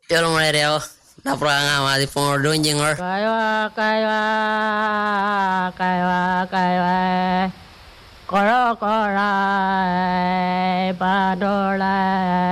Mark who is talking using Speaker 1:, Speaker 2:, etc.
Speaker 1: Yo lo mulai reo. Na pranga ma di pon do jingor.
Speaker 2: Kaiwa kaiwa koro kora padola